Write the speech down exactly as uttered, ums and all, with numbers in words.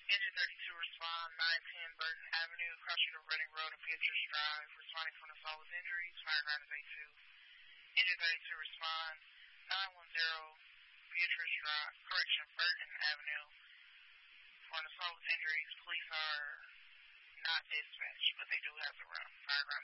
Engine thirty-two respond, nine ten Burton Avenue, crossing of Reading Road and Beatrice Drive, responding from the assault with injuries, fire ground is A two. Engine thirty-two respond, nine one zero Beatrice Drive, correction, Burton Avenue, for an assault with injuries. Police are not dispatched, but they do have the round. Fire ground